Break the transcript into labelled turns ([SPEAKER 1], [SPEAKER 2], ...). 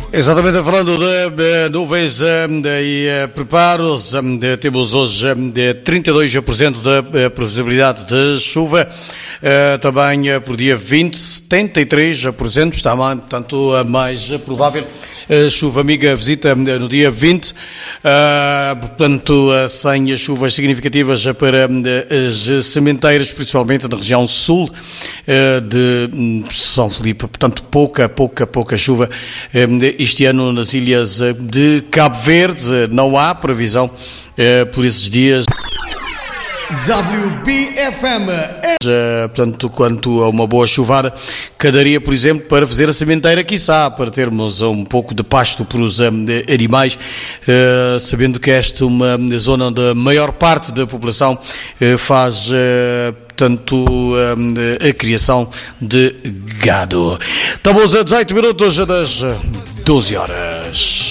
[SPEAKER 1] Exatamente, falando de nuvens e preparos, temos hoje 32% de previsibilidade de chuva, também por dia 20, 73%, está portanto mais provável. Chuva amiga visita no dia 20, portanto sem chuvas significativas para as sementeiras, principalmente na região sul de São Felipe, portanto pouca chuva este ano nas ilhas de Cabo Verde, não há previsão por esses dias. WBFM. Portanto, quanto a uma boa chuvada, daria, por exemplo, para fazer a sementeira, quiçá, para termos um pouco de pasto para os animais, sabendo que esta é uma zona onde a maior parte da população faz, portanto, a criação de gado. Estamos a 18 minutos das 12 horas.